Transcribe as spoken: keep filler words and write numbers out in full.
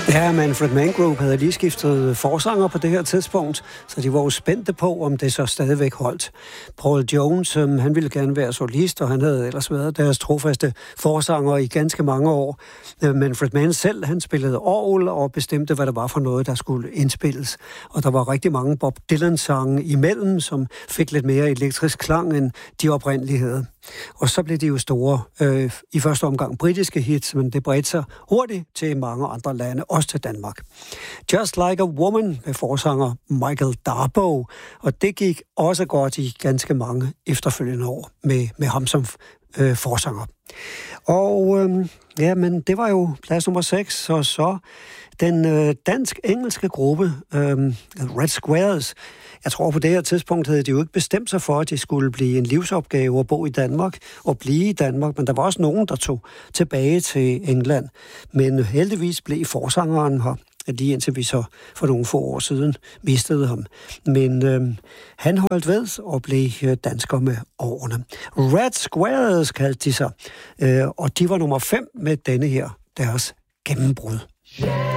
Ja, Manfred Mann Group havde lige skiftet forsanger på det her tidspunkt, så de var jo spændte på, om det så stadigvæk holdt. Paul Jones, han ville gerne være solist, og han havde ellers været deres trofaste forsanger i ganske mange år. Manfred Mann selv, han spillede orgel og bestemte, hvad det var for noget, der skulle indspilles. Og der var rigtig mange Bob Dylan-sange imellem, som fik lidt mere elektrisk klang, end de oprindelige havde. Og så blev de jo store, øh, i første omgang britiske hits, men det bredte sig hurtigt til mange andre lande, også til Danmark. Just Like a Woman med forsanger Michael Darboe, og det gik også godt i ganske mange efterfølgende år med, med ham som øh, forsanger. Og øh, ja, men det var jo plads nummer seks, og så den øh, dansk-engelske gruppe øh, Red Squares. Jeg tror på det her tidspunkt havde de jo ikke bestemt sig for, at det skulle blive en livsopgave at bo i Danmark og blive i Danmark, men der var også nogen, der tog tilbage til England. Men heldigvis blev forsangeren her, lige indtil vi så for nogle få år siden mistede ham. Men øh, han holdt ved og blev dansker med årene. Red Squares kaldte de sig, øh, og de var nummer fem med denne her, deres gennembrud.